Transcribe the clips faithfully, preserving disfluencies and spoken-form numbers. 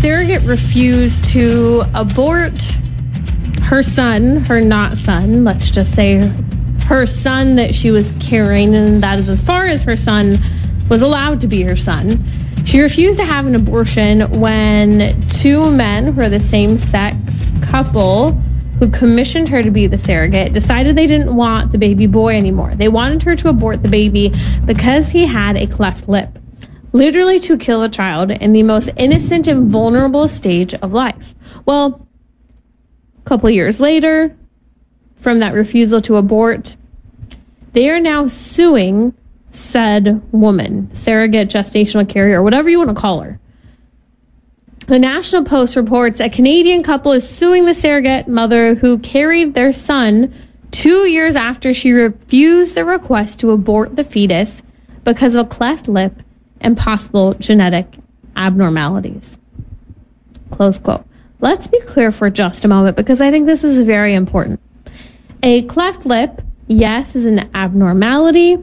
surrogate refused to abort her son, her not son, let's just say her son that she was carrying, and that is as far as her son was allowed to be her son. She refused to have an abortion when two men who are the same-sex couple who commissioned her to be the surrogate decided they didn't want the baby boy anymore. They wanted her to abort the baby because he had a cleft lip, literally to kill a child in the most innocent and vulnerable stage of life. Well, a couple years later, from that refusal to abort, they are now suing said woman, surrogate, gestational carrier, or whatever you want to call her. The National Post reports a Canadian couple is suing the surrogate mother who carried their son two years after she refused the request to abort the fetus because of a cleft lip and possible genetic abnormalities. Close quote. Let's be clear for just a moment because I think this is very important. A cleft lip, yes, is an abnormality,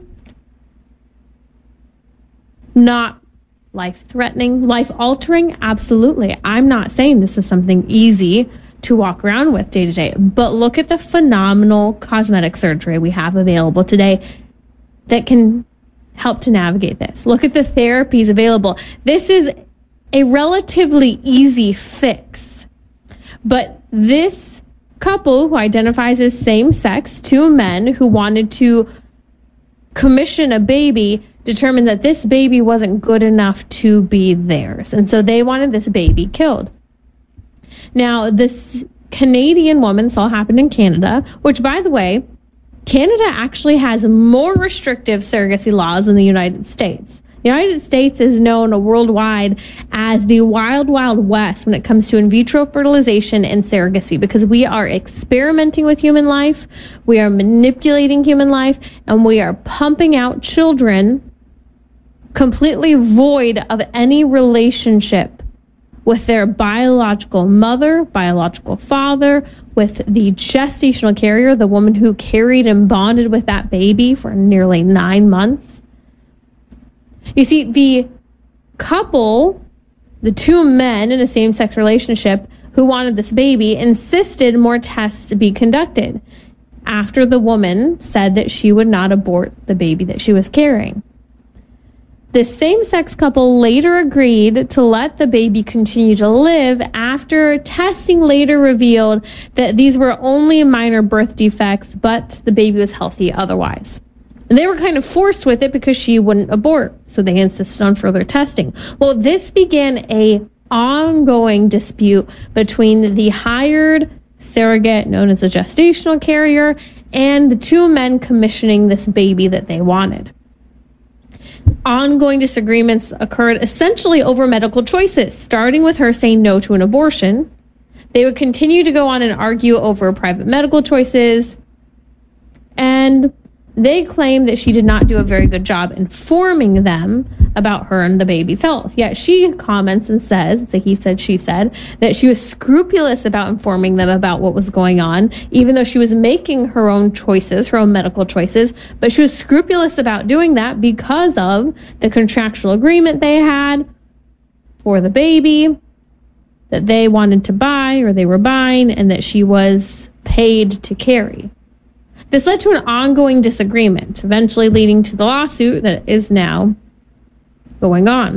not life-threatening, life-altering, absolutely. I'm not saying this is something easy to walk around with day to day, but look at the phenomenal cosmetic surgery we have available today that can help to navigate this. Look at the therapies available. This is a relatively easy fix, but this couple who identifies as same-sex, two men who wanted to commission a baby, determined that this baby wasn't good enough to be theirs. And so they wanted this baby killed. Now, this Canadian woman, this all happened in Canada, which, by the way, Canada actually has more restrictive surrogacy laws than the United States. The United States is known worldwide as the wild, wild west when it comes to in vitro fertilization and surrogacy because we are experimenting with human life, we are manipulating human life, and we are pumping out children completely void of any relationship with their biological mother, biological father, with the gestational carrier, the woman who carried and bonded with that baby for nearly nine months. You see, the couple, the two men in a same-sex relationship who wanted this baby, insisted more tests be conducted after the woman said that she would not abort the baby that she was carrying. The same-sex couple later agreed to let the baby continue to live after testing later revealed that these were only minor birth defects, but the baby was healthy otherwise. And they were kind of forced with it because she wouldn't abort, so they insisted on further testing. Well, this began a ongoing dispute between the hired surrogate, known as a gestational carrier, and the two men commissioning this baby that they wanted. Ongoing disagreements occurred essentially over medical choices, starting with her saying no to an abortion. They would continue to go on and argue over private medical choices, and they claim that she did not do a very good job informing them about her and the baby's health. Yet she comments and says, it's a he said, she said, that she was scrupulous about informing them about what was going on, even though she was making her own choices, her own medical choices, but she was scrupulous about doing that because of the contractual agreement they had for the baby that they wanted to buy or they were buying and that she was paid to carry. This led to an ongoing disagreement, eventually leading to the lawsuit that is now going on.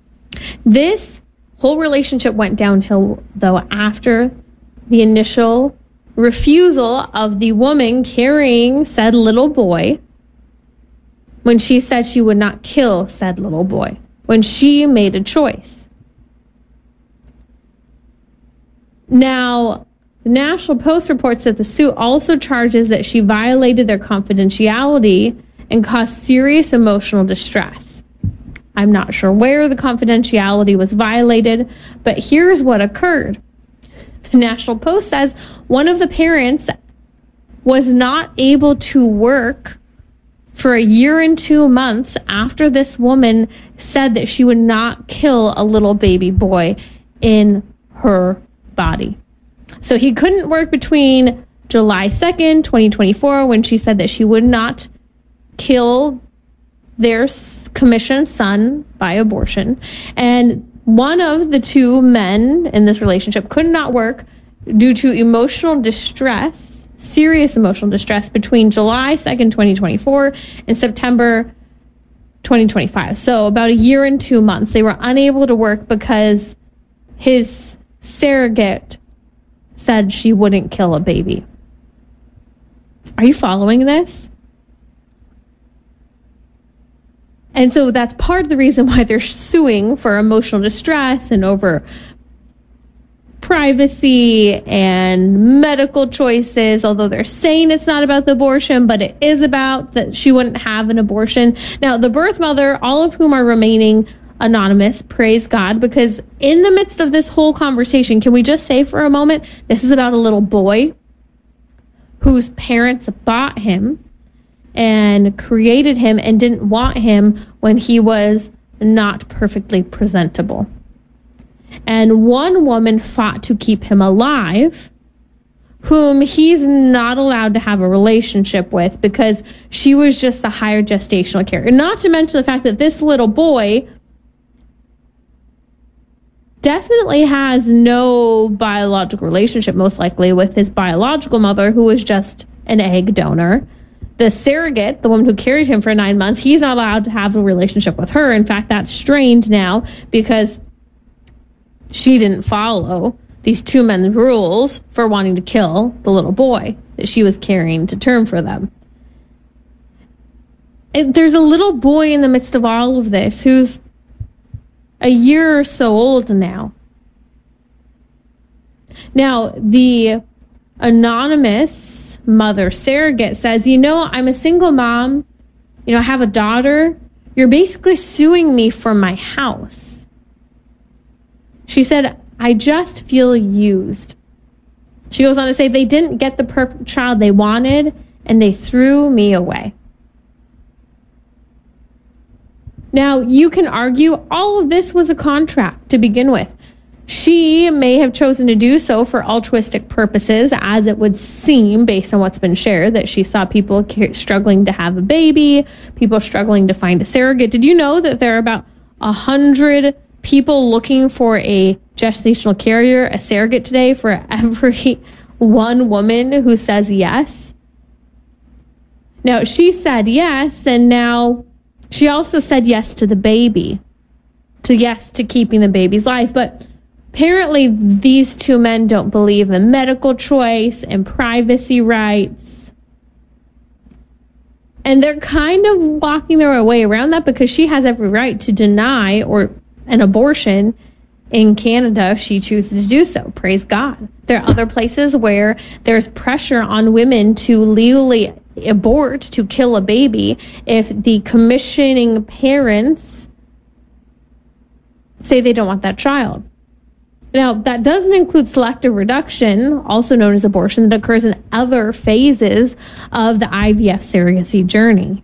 This whole relationship went downhill, though, after the initial refusal of the woman carrying said little boy when she said she would not kill said little boy, when she made a choice. Now, the National Post reports that the suit also charges that she violated their confidentiality and caused serious emotional distress. I'm not sure where the confidentiality was violated, but here's what occurred. The National Post says one of the parents was not able to work for a year and two months after this woman said that she would not kill a little baby boy in her body. So he couldn't work between July second, twenty twenty-four, when she said that she would not kill their commissioned son by abortion, and one of the two men in this relationship could not work due to emotional distress, serious emotional distress between July second, twenty twenty-four and September twenty twenty-five. So about a year and two months, they were unable to work because his surrogate said she wouldn't kill a baby. Are you following this? And so that's part of the reason why they're suing for emotional distress and over privacy and medical choices, although they're saying it's not about the abortion, but it is about that she wouldn't have an abortion. Now, the birth mother, all of whom are remaining anonymous, praise God, because in the midst of this whole conversation, can we just say for a moment, this is about a little boy whose parents bought him and created him and didn't want him when he was not perfectly presentable. And one woman fought to keep him alive, whom he's not allowed to have a relationship with because she was just a higher gestational carrier. Not to mention the fact that this little boy definitely has no biological relationship, most likely, with his biological mother, who was just an egg donor. The surrogate, the woman who carried him for nine months, he's not allowed to have a relationship with her. In fact, that's strained now because she didn't follow these two men's rules for wanting to kill the little boy that she was carrying to term for them. And there's a little boy in the midst of all of this who's a year or so old now. Now, the anonymous mother surrogate says, you know, I'm a single mom. You know, I have a daughter. You're basically suing me for my house. She said, I just feel used. She goes on to say, they didn't get the perfect child they wanted, and they threw me away. Now, you can argue all of this was a contract to begin with. She may have chosen to do so for altruistic purposes, as it would seem based on what's been shared, that she saw people struggling to have a baby, people struggling to find a surrogate. Did you know that there are about a hundred people looking for a gestational carrier, a surrogate today, for every one woman who says yes? Now, she said yes, and now she also said yes to the baby, to yes to keeping the baby's life. But apparently these two men don't believe in medical choice and privacy rights. And they're kind of walking their way around that because she has every right to deny or an abortion in Canada if she chooses to do so. Praise God. There are other places where there's pressure on women to legally abort, to kill a baby, if the commissioning parents say they don't want that child. Now, that doesn't include selective reduction, also known as abortion, that occurs in other phases of the I V F surrogacy journey.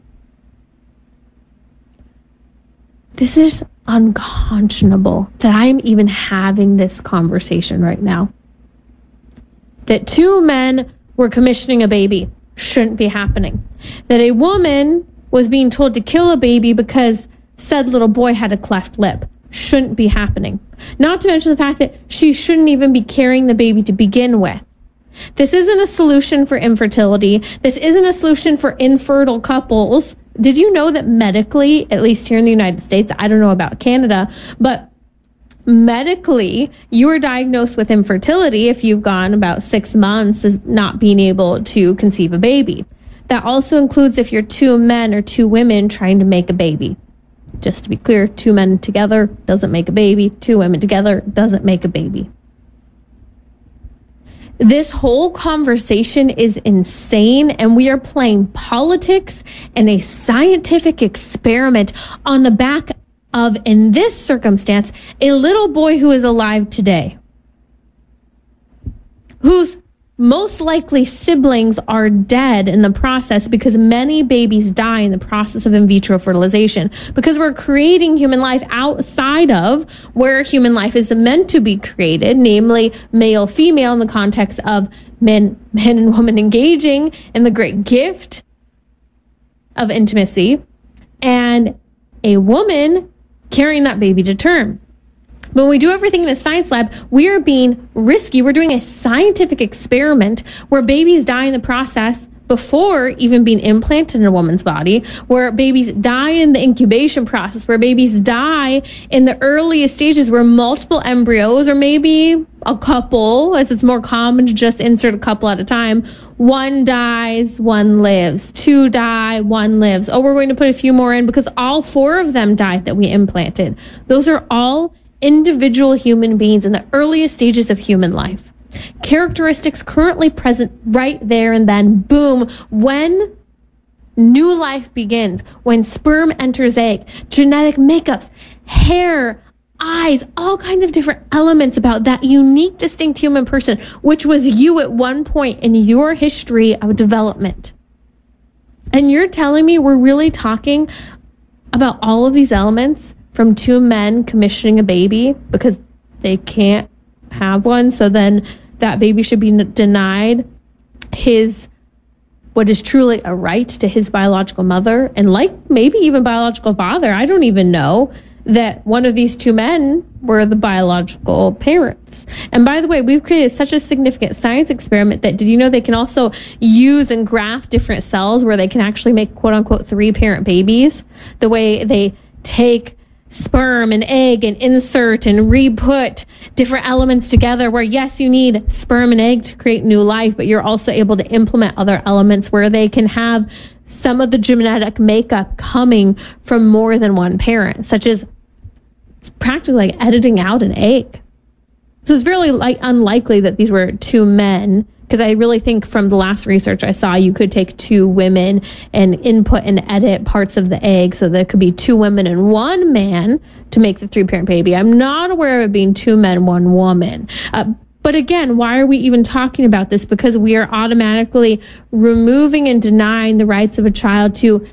This is unconscionable that I'm even having this conversation right now. That two men were commissioning a baby shouldn't be happening. That a woman was being told to kill a baby because said little boy had a cleft lip shouldn't be happening. Not to mention the fact that she shouldn't even be carrying the baby to begin with. This isn't a solution for infertility. This isn't a solution for infertile couples. Did you know that medically, at least here in the United States, I don't know about Canada, but medically, you are diagnosed with infertility if you've gone about six months as not being able to conceive a baby. That also includes if you're two men or two women trying to make a baby. Just to be clear, two men together doesn't make a baby. Two women together doesn't make a baby. This whole conversation is insane, and we are playing politics and a scientific experiment on the back of, in this circumstance, a little boy who is alive today, whose most likely siblings are dead in the process because many babies die in the process of in vitro fertilization, because we're creating human life outside of where human life is meant to be created, namely male, female, in the context of men, men and women engaging in the great gift of intimacy, and a woman carrying that baby to term. But when we do everything in a science lab, we are being risky. We're doing a scientific experiment where babies die in the process before even being implanted in a woman's body, where babies die in the incubation process, where babies die in the earliest stages where multiple embryos, or maybe a couple, as it's more common to just insert a couple at a time, one dies, one lives, two die, one lives. Oh, we're going to put a few more in because all four of them died that we implanted. Those are all individual human beings in the earliest stages of human life. Characteristics currently present right there and then, boom, when new life begins, when sperm enters egg, genetic makeups, hair, eyes, all kinds of different elements about that unique, distinct human person, which was you at one point in your history of development. And you're telling me we're really talking about all of these elements from two men commissioning a baby because they can't have one, so then that baby should be n- denied his, what is truly a right to his biological mother, and like maybe even biological father. I don't even know that one of these two men were the biological parents. And by the way, we've created such a significant science experiment that, did you know they can also use and graft different cells where they can actually make quote unquote three parent babies? The way they take sperm and egg and insert and re-put different elements together, where yes, you need sperm and egg to create new life, but you're also able to implement other elements where they can have some of the genetic makeup coming from more than one parent, such as it's practically like editing out an egg. So it's really like unlikely that these were two men, because I really think from the last research I saw, you could take two women and input and edit parts of the egg so that it could be two women and one man to make the three-parent baby. I'm not aware of it being two men, one woman. Uh, but again, why are we even talking about this? Because we are automatically removing and denying the rights of a child to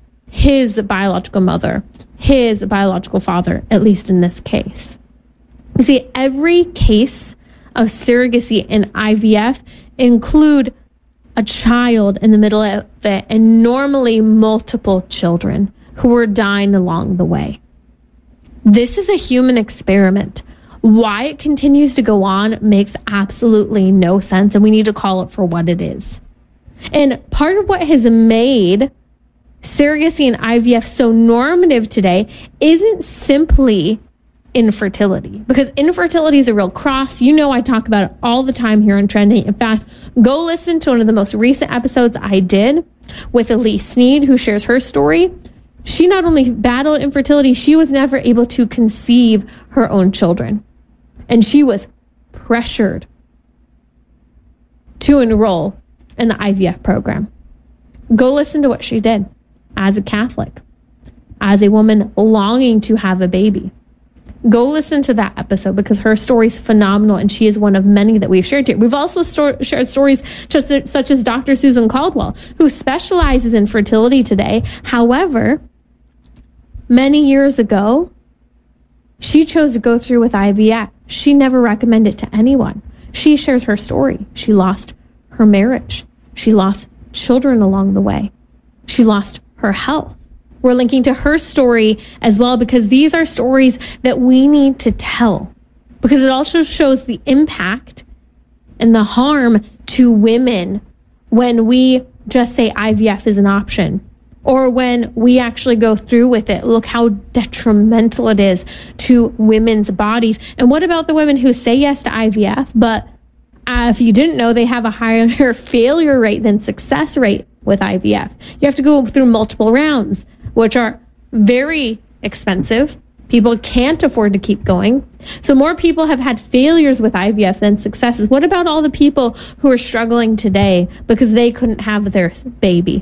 his biological mother, his biological father, at least in this case. You see, every case of surrogacy and I V F include a child in the middle of it, and normally multiple children who are dying along the way. This is a human experiment. Why it continues to go on makes absolutely no sense, and we need to call it for what it is. And part of what has made surrogacy and I V F so normative today isn't simply infertility, because infertility is a real cross. You know, I talk about it all the time here on Trending. In fact, go listen to one of the most recent episodes I did with Elise Sneed, who shares her story. She not only battled infertility, she was never able to conceive her own children. And she was pressured to enroll in the I V F program. Go listen to what she did as a Catholic, as a woman longing to have a baby. Go listen to that episode, because her story is phenomenal, and she is one of many that we've shared here. We've also sto- shared stories such, such as Doctor Susan Caldwell, who specializes in fertility today. However, many years ago, she chose to go through with I V F. She never recommended it to anyone. She shares her story. She lost her marriage. She lost children along the way. She lost her health. We're linking to her story as well, because these are stories that we need to tell, because it also shows the impact and the harm to women when we just say I V F is an option, or when we actually go through with it. Look how detrimental it is to women's bodies. And what about the women who say yes to I V F, but uh, if you didn't know, they have a higher failure rate than success rate with I V F. You have to go through multiple rounds, which are very expensive. People can't afford to keep going. So more people have had failures with I V F than successes. What about all the people who are struggling today because they couldn't have their baby?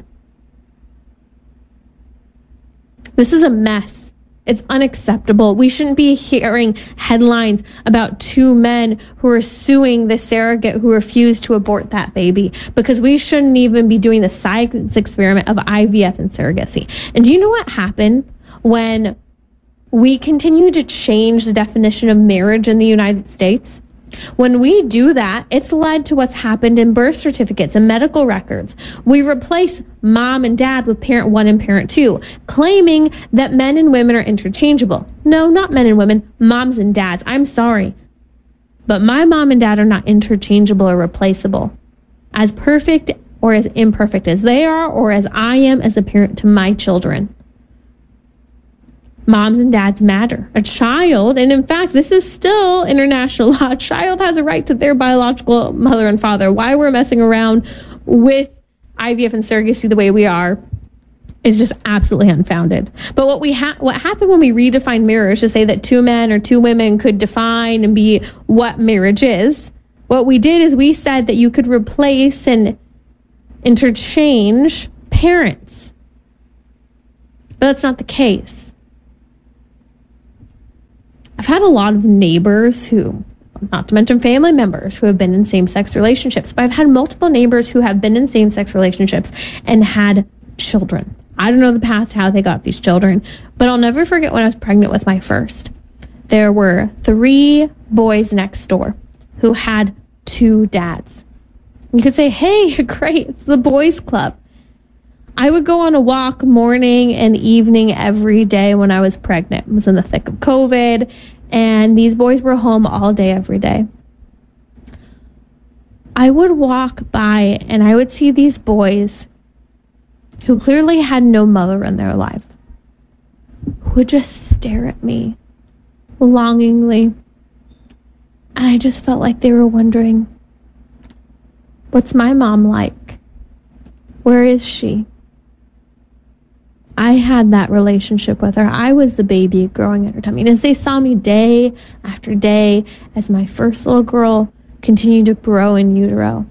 This is a mess. It's unacceptable. We shouldn't be hearing headlines about two men who are suing the surrogate who refused to abort that baby, because we shouldn't even be doing the science experiment of I V F and surrogacy. And do you know what happened when we continue to change the definition of marriage in the United States? When we do that, it's led to what's happened in birth certificates and medical records. We replace mom and dad with parent one and parent two, claiming that men and women are interchangeable. No, not men and women, moms and dads. I'm sorry. But my mom and dad are not interchangeable or replaceable. As perfect or as imperfect as they are, or as I am as a parent to my children. Moms and dads matter. A child, and in fact, this is still international law, a child has a right to their biological mother and father. Why we're messing around with I V F and surrogacy the way we are is just absolutely unfounded. But what we ha- what happened when we redefined marriage to say that two men or two women could define and be what marriage is, what we did is we said that you could replace and interchange parents. But that's not the case. I've had a lot of neighbors who, not to mention family members, who have been in same-sex relationships, but I've had multiple neighbors who have been in same-sex relationships and had children. I don't know the past how they got these children, but I'll never forget when I was pregnant with my first. There were three boys next door who had two dads. You could say, hey, great, it's the boys club. I would go on a walk morning and evening every day when I was pregnant. It was in the thick of COVID, and these boys were home all day, every day. I would walk by and I would see these boys who clearly had no mother in their life, who would just stare at me longingly. And I just felt like they were wondering, what's my mom like? Where is she? I had that relationship with her. I was the baby growing in her tummy. And as they saw me day after day, as my first little girl continued to grow in utero,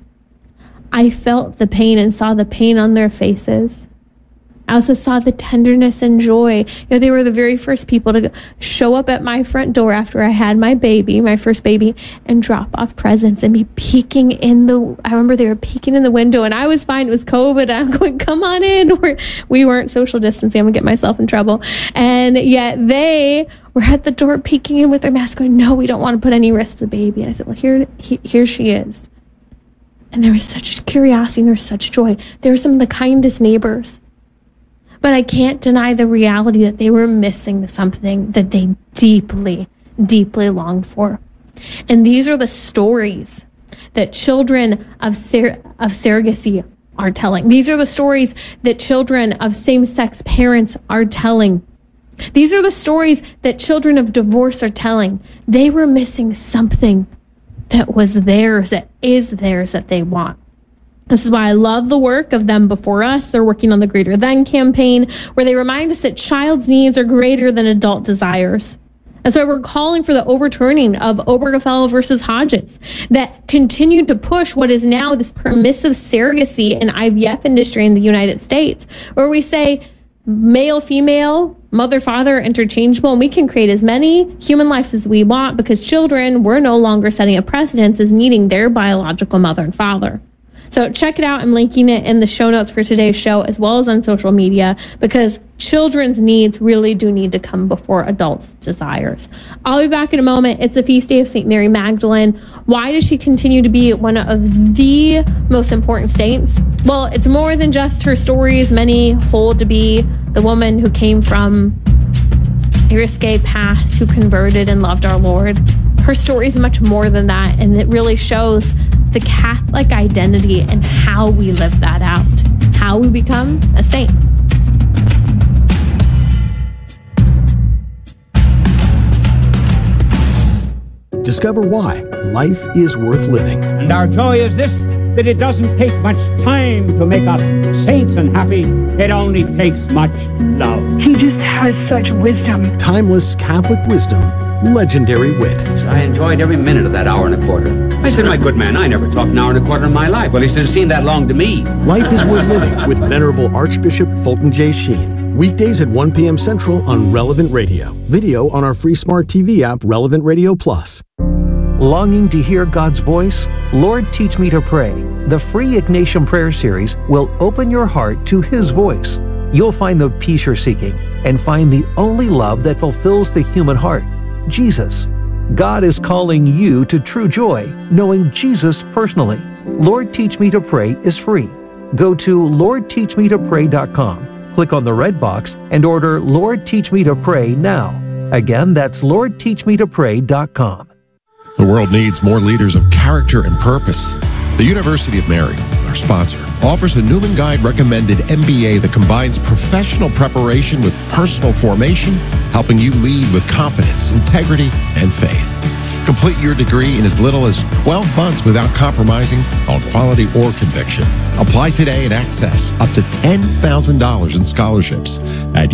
I felt the pain and saw the pain on their faces. I also saw the tenderness and joy. You know, they were the very first people to show up at my front door after I had my baby, my first baby, and drop off presents and be peeking in the, I remember they were peeking in the window, and I was fine. It was COVID. And I'm going, come on in. We're, we weren't social distancing. I'm going to get myself in trouble. And yet they were at the door peeking in with their mask going, no, we don't want to put any risk to the baby. And I said, well, here, he, here she is. And there was such curiosity and there was such joy. They were some of the kindest neighbors. But I can't deny the reality that they were missing something that they deeply, deeply longed for. And these are the stories that children of sur- of surrogacy are telling. These are the stories that children of same-sex parents are telling. These are the stories that children of divorce are telling. They were missing something that was theirs, that is theirs, that they want. This is why I love the work of Them Before Us. They're working on the Greater Than campaign, where they remind us that child's needs are greater than adult desires. That's why we're calling for the overturning of Obergefell versus Hodges that continued to push what is now this permissive surrogacy and I V F industry in the United States, where we say male, female, mother, father, interchangeable, and we can create as many human lives as we want because children, we're no longer setting a precedence as needing their biological mother and father. So check it out. I'm linking it in the show notes for today's show as well as on social media because children's needs really do need to come before adults' desires. I'll be back in a moment. It's a feast day of Saint Mary Magdalene. Why does she continue to be one of the most important saints? Well, it's more than just her stories. Many hold to be the woman who came from a risque past, who converted and loved our Lord. Her story is much more than that, and it really shows the Catholic identity and how we live that out, how we become a saint. Discover why life is worth living. And our joy is this, that it doesn't take much time to make us saints and happy. It only takes much love. He just has such wisdom. Timeless Catholic wisdom, legendary wit. I enjoyed every minute of that hour and a quarter. I said, my good man, I never talked an hour and a quarter in my life. Well, he said, it seemed that long to me. Life is worth living with Venerable Archbishop Fulton J. Sheen. Weekdays at one p.m. Central on Relevant Radio. Video on our free smart T V app, Relevant Radio Plus. Longing to hear God's voice? Lord, Teach Me to Pray. The free Ignatian Prayer Series will open your heart to His voice. You'll find the peace you're seeking and find the only love that fulfills the human heart, Jesus. God is calling you to true joy, knowing Jesus personally. Lord Teach Me to Pray is free. Go to lord teach me to pray dot com, click on the red box, and order Lord Teach Me to Pray now. Again, that's lord teach me to pray dot com. The world needs more leaders of character and purpose. The University of Mary, our sponsor, offers a Newman Guide recommended M B A that combines professional preparation with personal formation, helping you lead with confidence, integrity, and faith. Complete your degree in as little as twelve months without compromising on quality or conviction. Apply today and access up to ten thousand dollars in scholarships at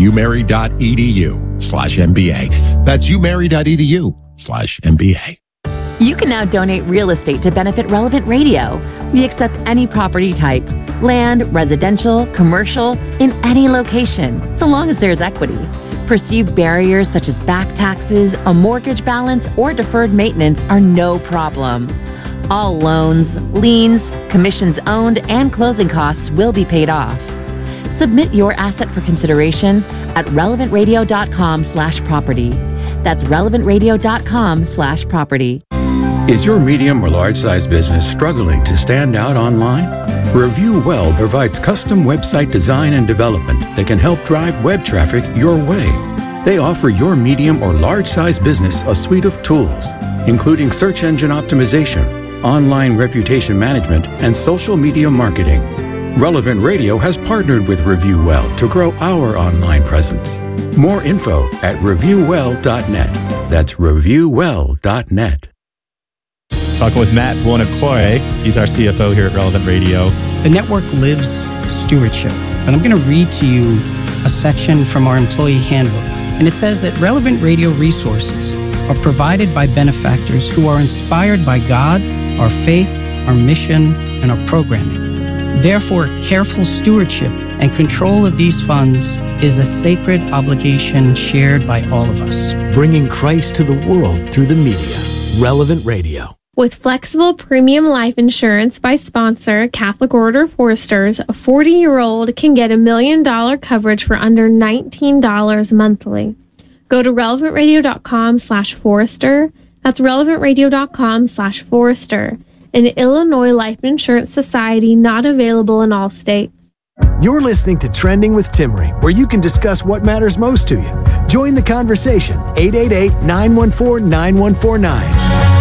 umary.edu slash MBA. That's umary.edu slash MBA. You can now donate real estate to benefit Relevant Radio. We accept any property type, land, residential, commercial, in any location, so long as there's equity. Perceived barriers such as back taxes, a mortgage balance, or deferred maintenance are no problem. All loans, liens, commissions owned, and closing costs will be paid off. Submit your asset for consideration at relevantradio.com slash property. That's relevantradio.com slash property. Is your medium or large-size business struggling to stand out online? Review Well provides custom website design and development that can help drive web traffic your way. They offer your medium or large-size business a suite of tools, including search engine optimization, online reputation management, and social media marketing. Relevant Radio has partnered with Review Well to grow our online presence. More info at review well dot net. That's review well dot net. Talking with Matt Buonocore. He's our C F O here at Relevant Radio. The network lives stewardship. And I'm going to read to you a section from our employee handbook. And it says that Relevant Radio resources are provided by benefactors who are inspired by God, our faith, our mission, and our programming. Therefore, careful stewardship and control of these funds is a sacred obligation shared by all of us. Bringing Christ to the world through the media. Relevant Radio. With flexible premium life insurance by sponsor Catholic Order Foresters, a forty-year-old can get a million dollar coverage for under nineteen dollars monthly. Go to relevantradio.com slash Forester. That's relevantradio.com slash Forester. An Illinois Life Insurance Society not available in all states. You're listening to Trending with Timmerie, where you can discuss what matters most to you. Join the conversation. eight eight eight, nine one four, nine one four nine.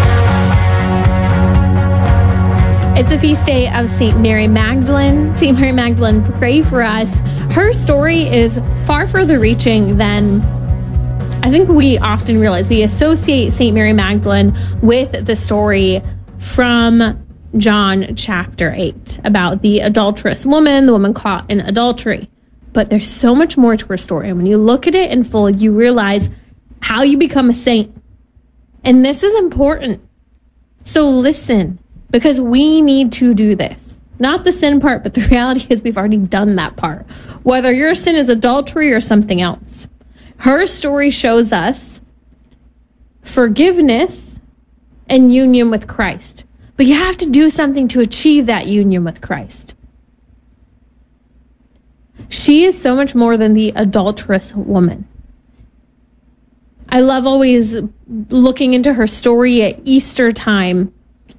It's the feast day of Saint Mary Magdalene. Saint Mary Magdalene, pray for us. Her story is far further reaching than I think we often realize. We associate Saint Mary Magdalene with the story from John chapter eight about the adulterous woman, the woman caught in adultery. But there's so much more to her story. And when you look at it in full, you realize how you become a saint. And this is important. So listen. Because we need to do this. Not the sin part, but the reality is we've already done that part. Whether your sin is adultery or something else. Her story shows us forgiveness and union with Christ. But you have to do something to achieve that union with Christ. She is so much more than the adulterous woman. I love always looking into her story at Easter time.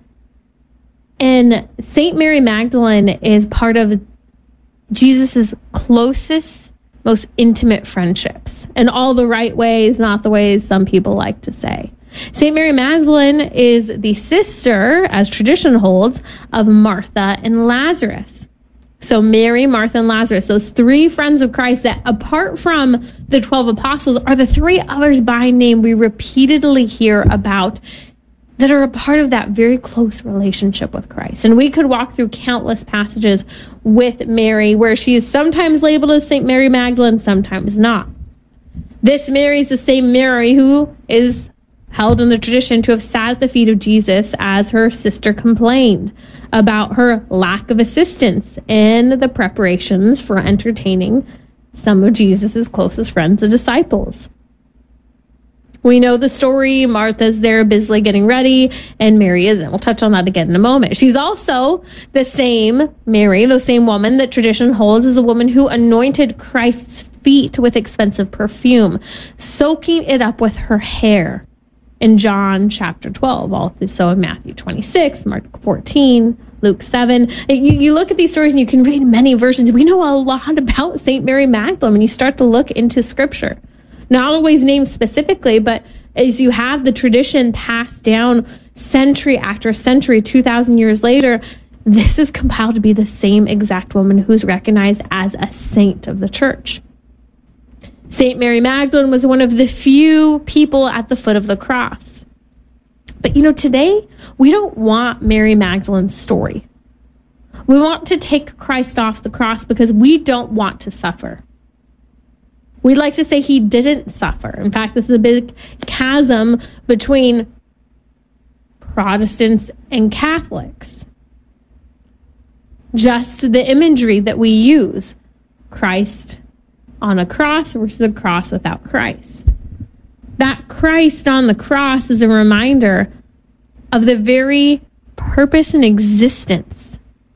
And Saint Mary Magdalene is part of Jesus's closest, most intimate friendships. In all the right ways, not the ways some people like to say. Saint Mary Magdalene is the sister, as tradition holds, of Martha and Lazarus. So Mary, Martha, and Lazarus, those three friends of Christ that, apart from the twelve apostles, are the three others by name we repeatedly hear about that are a part of that very close relationship with Christ. And we could walk through countless passages with Mary where she is sometimes labeled as Saint Mary Magdalene, sometimes not. This Mary is the same Mary who is held in the tradition to have sat at the feet of Jesus as her sister complained about her lack of assistance in the preparations for entertaining some of Jesus's closest friends, the disciples. We know the story. Martha's there busily getting ready, and Mary isn't. We'll touch on that again in a moment. She's also the same Mary, the same woman that tradition holds as a woman who anointed Christ's feet with expensive perfume, soaking it up with her hair. in John chapter twelve, also in Matthew twenty-six, Mark fourteen, Luke seven. You, you look at these stories and you can read many versions. We know a lot about Saint Mary Magdalene when you start to look into Scripture. Not always named specifically, but as you have the tradition passed down century after century, two thousand years later, this is compiled to be the same exact woman who's recognized as a saint of the church. Saint Mary Magdalene was one of the few people at the foot of the cross. But you know, today, we don't want Mary Magdalene's story. We want to take Christ off the cross because we don't want to suffer. We'd like to say he didn't suffer. In fact, this is a big chasm between Protestants and Catholics. Just the imagery that we use, Christ on a cross versus a cross without Christ. That Christ on the cross is a reminder of the very purpose and existence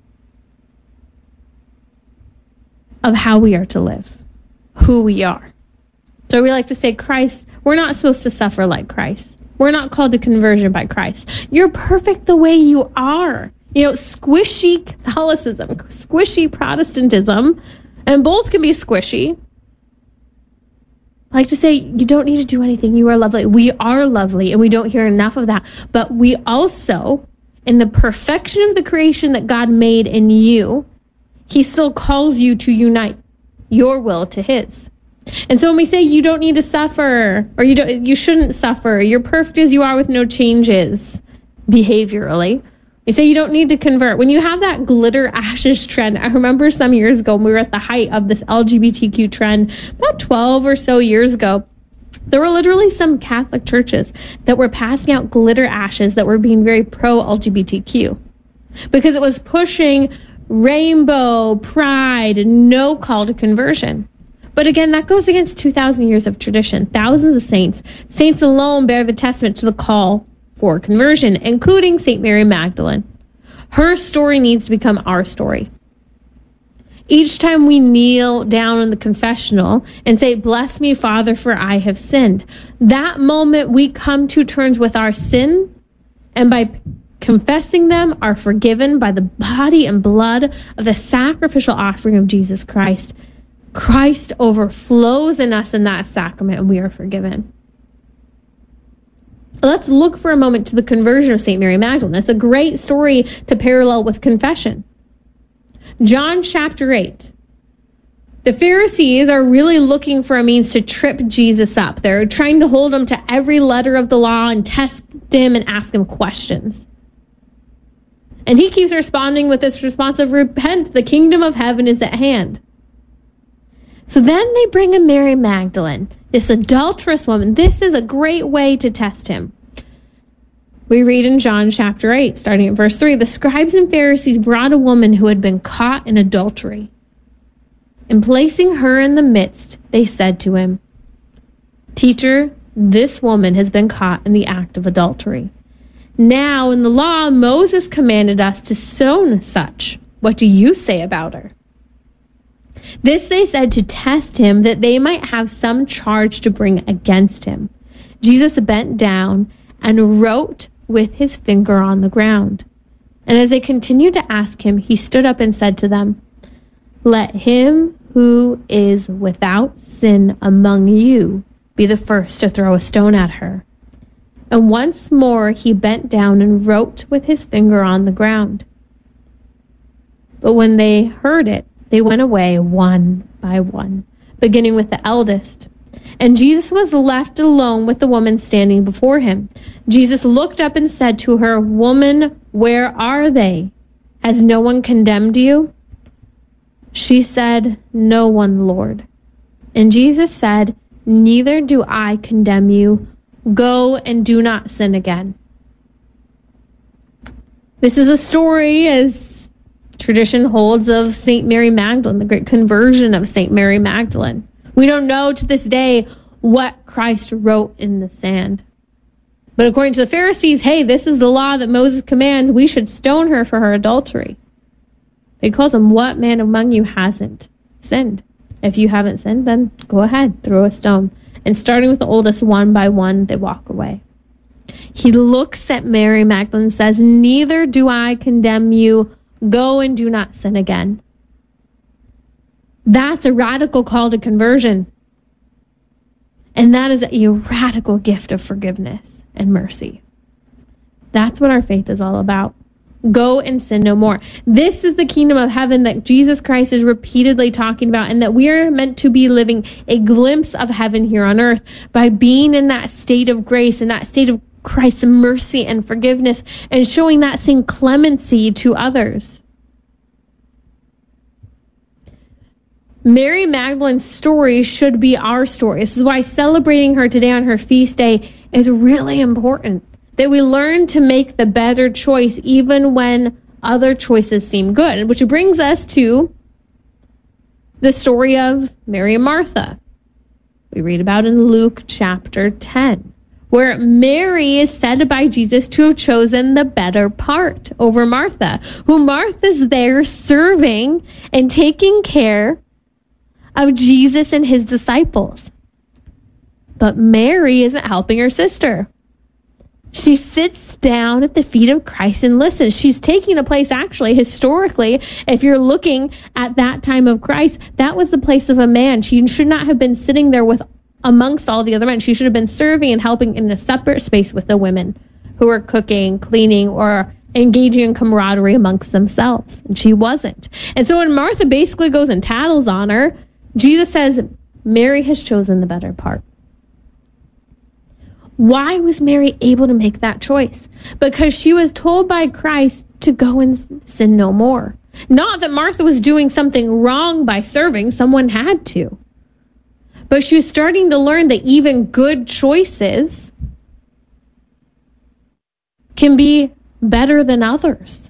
of how we are to live, who we are. So we like to say Christ, we're not supposed to suffer like Christ. We're not called to conversion by Christ. You're perfect the way you are. You know, squishy Catholicism, squishy Protestantism, and both can be squishy. I like to say, you don't need to do anything. You are lovely. We are lovely, and we don't hear enough of that. But we also, in the perfection of the creation that God made in you, he still calls you to unite your will to his. And so when we say you don't need to suffer, or you don't, you shouldn't suffer, you're perfect as you are with no changes behaviorally, you say you don't need to convert. When you have that glitter ashes trend, I remember some years ago when we were at the height of this L G B T Q trend, about twelve or so years ago, there were literally some Catholic churches that were passing out glitter ashes that were being very pro-L G B T Q because it was pushing rainbow, pride, and no call to conversion. But again, that goes against two thousand years of tradition. Thousands of saints. Saints alone bear the testament to the call for conversion, including Saint Mary Magdalene. Her story needs to become our story. Each time we kneel down in the confessional and say, "Bless me, Father, for I have sinned," that moment we come to terms with our sin, and by confessing them are forgiven by the body and blood of the sacrificial offering of Jesus Christ. Christ overflows in us in that sacrament, and we are forgiven. Let's look for a moment to the conversion of Saint Mary Magdalene. It's a great story to parallel with confession. John chapter eight. The Pharisees are really looking for a means to trip Jesus up. They're trying to hold him to every letter of the law and test him and ask him questions. And he keeps responding with this response of, "Repent, the kingdom of heaven is at hand." So then they bring in Mary Magdalene, this adulterous woman. This is a great way to test him. We read in John chapter eight, starting at verse three, the scribes and Pharisees brought a woman who had been caught in adultery. And placing her in the midst, they said to him, "Teacher, this woman has been caught in the act of adultery. Now, in the law, Moses commanded us to stone such. What do you say about her?" This they said to test him, that they might have some charge to bring against him. Jesus bent down and wrote with his finger on the ground. And as they continued to ask him, he stood up and said to them, "Let him who is without sin among you be the first to throw a stone at her." And once more he bent down and wrote with his finger on the ground. But when they heard it, they went away one by one, beginning with the eldest. And Jesus was left alone with the woman standing before him. Jesus looked up and said to her, "Woman, where are they? Has no one condemned you?" She said, "No one, Lord." And Jesus said, "Neither do I condemn you. Go and do not sin again." This is a story, as tradition holds, of Saint Mary Magdalene, the great conversion of Saint Mary Magdalene. We don't know to this day what Christ wrote in the sand. But according to the Pharisees, hey, this is the law that Moses commands. We should stone her for her adultery. He calls them, "What man among you hasn't sinned? If you haven't sinned, then go ahead, throw a stone." And starting with the oldest, one by one, they walk away. He looks at Mary Magdalene and says, "Neither do I condemn you. Go and do not sin again." That's a radical call to conversion. And that is a radical gift of forgiveness and mercy. That's what our faith is all about. Go and sin no more. This is the kingdom of heaven that Jesus Christ is repeatedly talking about, and that we are meant to be living a glimpse of heaven here on earth by being in that state of grace, in that state of Christ's mercy and forgiveness, and showing that same clemency to others. Mary Magdalene's story should be our story. This is why celebrating her today on her feast day is really important. That we learn to make the better choice even when other choices seem good. Which brings us to the story of Mary and Martha. We read about in Luke chapter ten, where Mary is said by Jesus to have chosen the better part over Martha, who Martha's there serving and taking care of Jesus and his disciples. But Mary isn't helping her sister. She sits down at the feet of Christ and listens. She's taking the place, actually, historically, if you're looking at that time of Christ, that was the place of a man. She should not have been sitting there with amongst all the other men. She should have been serving and helping in a separate space with the women who were cooking, cleaning, or engaging in camaraderie amongst themselves. And she wasn't. And so when Martha basically goes and tattles on her, Jesus says, Mary has chosen the better part. Why was Mary able to make that choice? Because she was told by Christ to go and sin no more. Not that Martha was doing something wrong by serving. Someone had to. But she was starting to learn that even good choices can be better than others.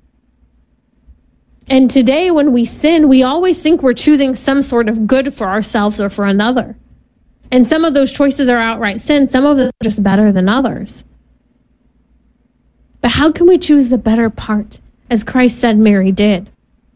And today when we sin, we always think we're choosing some sort of good for ourselves or for another. And some of those choices are outright sin. Some of them are just better than others. But how can we choose the better part, as Christ said Mary did?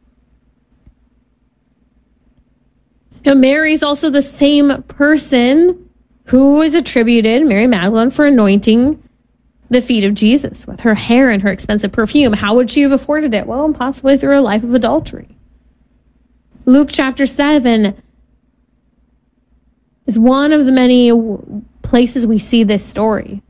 Now, Mary's also the same person who was attributed, Mary Magdalene, for anointing the feet of Jesus with her hair and her expensive perfume. How would she have afforded it? Well, possibly through a life of adultery. Luke chapter seven is one of the many places we see this story.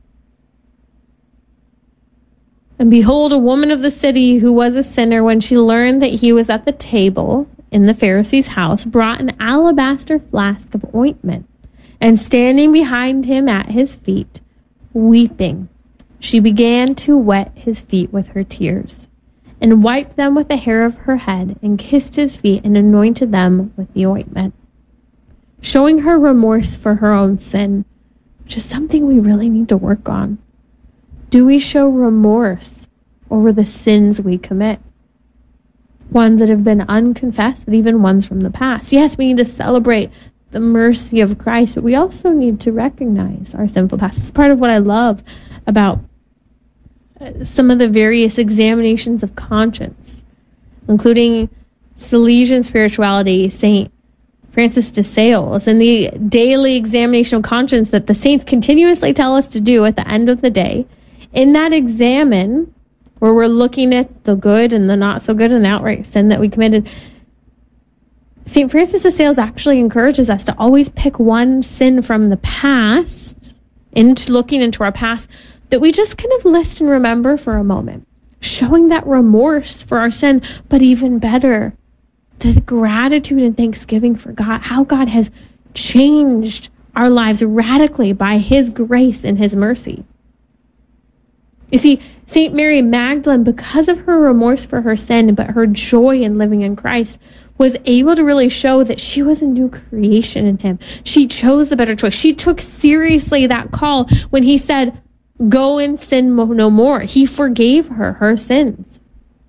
And behold, a woman of the city who was a sinner, when she learned that he was at the table in the Pharisee's house, brought an alabaster flask of ointment, and standing behind him at his feet, weeping, she began to wet his feet with her tears, and wiped them with the hair of her head, and kissed his feet, and anointed them with the ointment, showing her remorse for her own sin, which is something we really need to work on. Do we show remorse over the sins we commit? Ones that have been unconfessed, but even ones from the past. Yes, we need to celebrate the mercy of Christ, but we also need to recognize our sinful past. It's part of what I love about some of the various examinations of conscience, including Salesian spirituality, Saint Francis de Sales, and the daily examination of conscience that the saints continuously tell us to do at the end of the day. In that examine, where we're looking at the good and the not so good and the outright sin that we committed, Saint Francis de Sales actually encourages us to always pick one sin from the past, into looking into our past, that we just kind of list and remember for a moment, showing that remorse for our sin, but even better, the gratitude and thanksgiving for God, how God has changed our lives radically by his grace and his mercy. You see, Saint Mary Magdalene, because of her remorse for her sin, but her joy in living in Christ, was able to really show that she was a new creation in him. She chose the better choice. She took seriously that call when he said, go and sin no more. He forgave her her sins.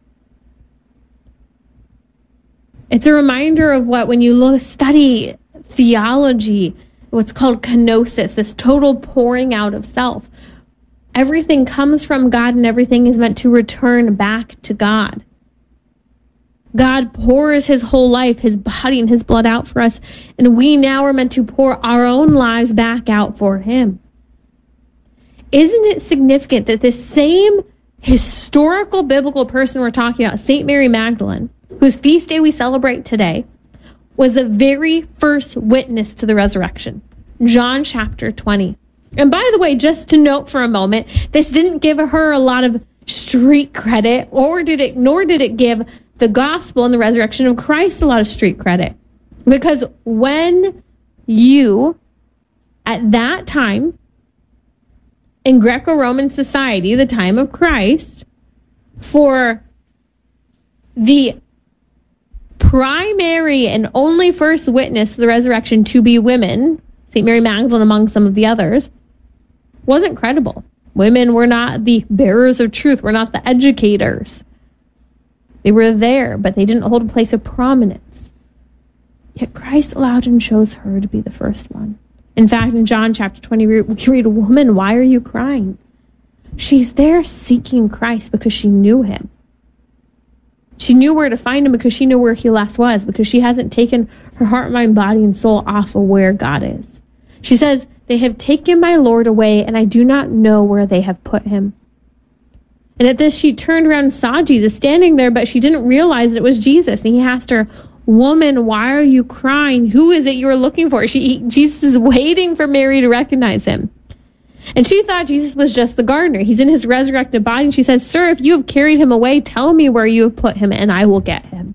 It's a reminder of what, when you look, study theology, what's called kenosis, this total pouring out of self. Everything comes from God and everything is meant to return back to God. God pours his whole life, his body and his blood out for us, and we now are meant to pour our own lives back out for him. isn't it significant that this same historical biblical person we're talking about, Saint Mary Magdalene, whose feast day we celebrate today, was the very first witness to the resurrection? John chapter twenty. And by the way, just to note for a moment, this didn't give her a lot of street credit, or did it, nor did it give the gospel and the resurrection of Christ a lot of street credit. Because when you, at that time, in Greco-Roman society, the time of Christ, for the primary and only first witness to the resurrection to be women, Saint Mary Magdalene among some of the others, wasn't credible. Women were not the bearers of truth, were not the educators. They were there, but they didn't hold a place of prominence. Yet Christ allowed and chose her to be the first one. In fact, in John chapter twenty, we read, "Woman, why are you crying?" She's there seeking Christ because she knew him. She knew where to find him because she knew where he last was, because she hasn't taken her heart, mind, body, and soul off of where God is. She says, "They have taken my Lord away, and I do not know where they have put him." And at this, she turned around and saw Jesus standing there, but she didn't realize it was Jesus. And he asked her, "Woman, why are you crying? Who is it you are looking for?" She, Jesus is waiting for Mary to recognize him. And she thought Jesus was just the gardener. He's in his resurrected body. And she says, "Sir, if you have carried him away, tell me where you have put him, and I will get him."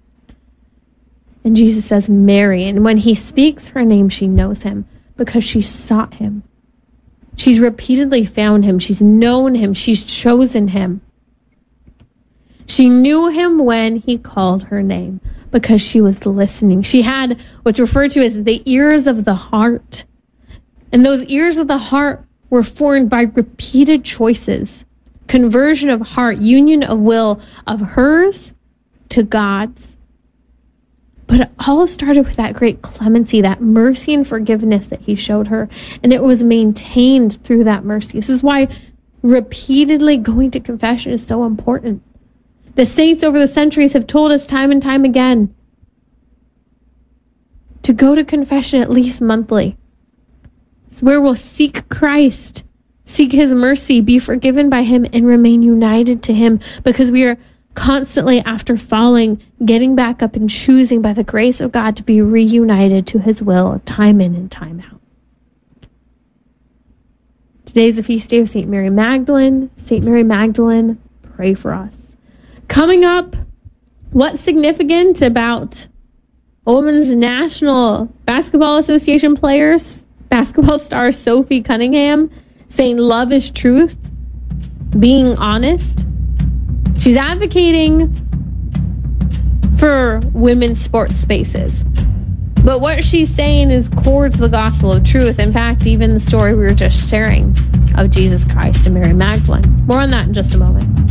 And Jesus says, "Mary." And when he speaks her name, she knows him because she sought him. She's repeatedly found him. She's known him. She's chosen him. She knew him when he called her name because she was listening. She had what's referred to as the ears of the heart. And those ears of the heart were formed by repeated choices, conversion of heart, union of will of hers to God's. But it all started with that great clemency, that mercy and forgiveness that he showed her. And it was maintained through that mercy. This is why repeatedly going to confession is so important. The saints over the centuries have told us time and time again to go to confession at least monthly. It's where we'll seek Christ, seek his mercy, be forgiven by him, and remain united to him, because we are constantly, after falling, getting back up and choosing by the grace of God to be reunited to his will time in and time out. Today's the feast day of Saint Mary Magdalene. Saint Mary Magdalene, pray for us. Coming up, what's significant about Women's National Basketball Association players, basketball star Sophie Cunningham, saying love is truth, being honest. She's advocating for women's sports spaces. But what she's saying is core to the gospel of truth. In fact, even the story we were just sharing of Jesus Christ and Mary Magdalene. More on that in just a moment.